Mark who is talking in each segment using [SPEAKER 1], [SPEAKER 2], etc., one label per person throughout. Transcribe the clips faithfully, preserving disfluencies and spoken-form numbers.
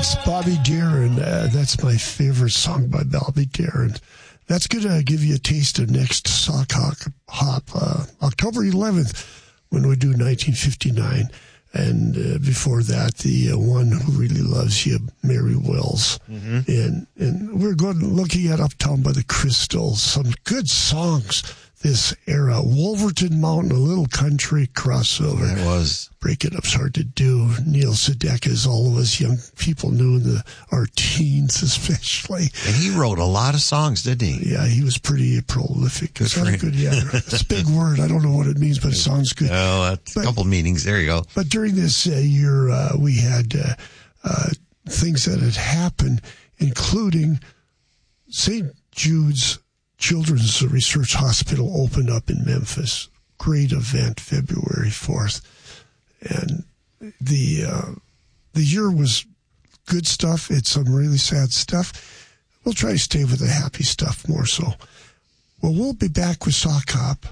[SPEAKER 1] That's Bobby Darin. Uh, that's my favorite song by Bobby Darin. That's going to give you a taste of next Sock Hop, hop uh, October eleventh, when we do nineteen fifty-nine. And uh, before that, the uh, One Who Really Loves You, Mary Wells. Mm-hmm. And and we're going looking at Uptown by the Crystals. Some good songs this era. Wolverton Mountain, a little country crossover.
[SPEAKER 2] It was.
[SPEAKER 1] Break It Up's hard to do. Neil Sedaka, as all of us young people knew, in the, our teens especially.
[SPEAKER 2] And he wrote a lot of songs, didn't he?
[SPEAKER 1] Yeah, he was pretty prolific.
[SPEAKER 2] Good
[SPEAKER 1] Is that a good, yeah. It's a big word. I don't know what it means, but it sounds good.
[SPEAKER 2] Oh, that's but, a couple meanings. There you go.
[SPEAKER 1] But during this uh, year, uh, we had uh, uh, things that had happened, including Saint Jude's Children's Research Hospital opened up in Memphis. Great event, February fourth. And the uh, the year was good stuff. It's some really sad stuff. We'll try to stay with the happy stuff more so. Well, we'll be back with Sock Hop.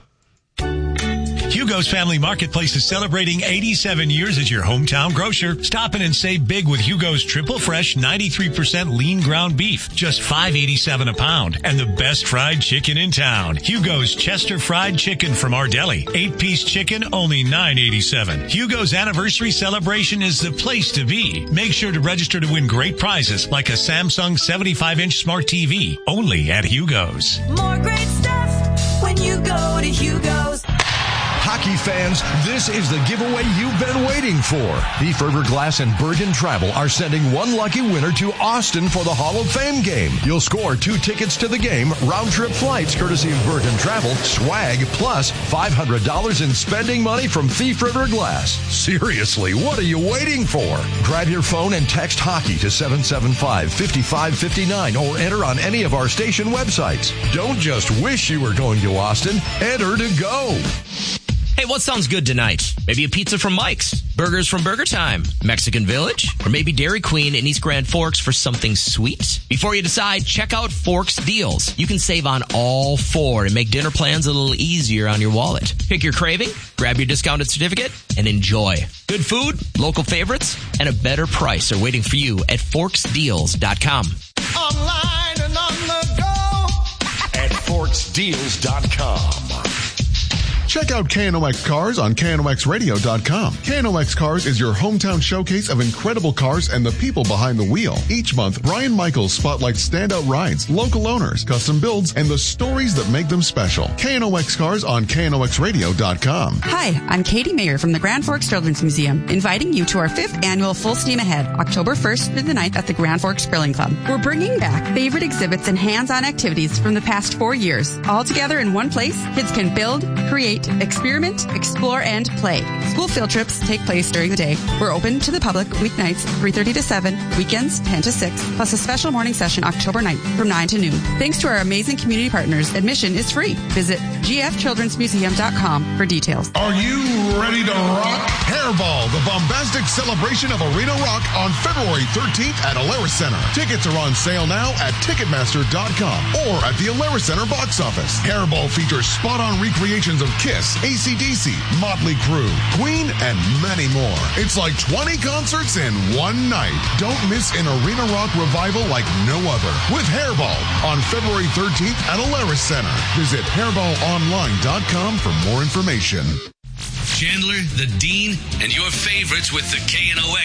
[SPEAKER 3] Hugo's Family Marketplace is celebrating eighty-seven years as your hometown grocer. Stop in and save big with Hugo's Triple Fresh ninety-three percent lean ground beef, just five eighty-seven a pound, and the best fried chicken in town. Hugo's Chester Fried Chicken from our deli. Eight-piece chicken, only nine eighty-seven. Hugo's anniversary celebration is the place to be. Make sure to register to win great prizes like a Samsung seventy-five inch smart T V, only at Hugo's.
[SPEAKER 4] More great stuff when you go to Hugo's.
[SPEAKER 5] Hockey fans, this is the giveaway you've been waiting for. Thief River Glass and Bergen Travel are sending one lucky winner to Austin for the Hall of Fame game. You'll score two tickets to the game, round-trip flights courtesy of Bergen Travel, swag, plus five hundred dollars in spending money from Thief River Glass. Seriously, what are you waiting for? Grab your phone and text hockey to seven seven five, five five five nine or enter on any of our station websites. Don't just wish you were going to Austin. Enter to go.
[SPEAKER 6] Hey, what sounds good tonight? Maybe a pizza from Mike's, burgers from Burger Time, Mexican Village, or maybe Dairy Queen in East Grand Forks for something sweet? Before you decide, check out Forks Deals. You can save on all four and make dinner plans a little easier on your wallet. Pick your craving, grab your discounted certificate, and enjoy. Good food, local favorites, and a better price are waiting for you at forks deals dot com.
[SPEAKER 5] Online and on the go at forks deals dot com.
[SPEAKER 7] Check out K N O X Cars on K N O X radio dot com. K N O X Cars is your hometown showcase of incredible cars and the people behind the wheel. Each month, Brian Michaels spotlights standout rides, local owners, custom builds, and the stories that make them special. K N O X Cars on K N O X radio dot com.
[SPEAKER 8] Hi, I'm Katie Mayer from the Grand Forks Children's Museum, inviting you to our fifth annual Full Steam Ahead, October first through the ninth at the Grand Forks Grilling Club. We're bringing back favorite exhibits and hands-on activities from the past four years. All together in one place, kids can build, create, experiment, explore, and play. School field trips take place during the day. We're open to the public weeknights, three thirty to seven, weekends, ten to six, plus a special morning session October ninth from nine to noon. Thanks to our amazing community partners, admission is free. Visit g f children's museum dot com for details.
[SPEAKER 7] Are you ready to rock? Hairball, the bombastic celebration of arena rock on February thirteenth at Alara Center. Tickets are on sale now at ticketmaster dot com or at the Alara Center box office. Hairball features spot-on recreations of Kiss, A C D C, Motley Crue, Queen, and many more. It's like twenty concerts in one night. Don't miss an arena rock revival like no other with Hairball on February thirteenth at Alara Center. Visit hairball online dot com for more information.
[SPEAKER 9] Chandler, the Dean, and your favorites with the K N O X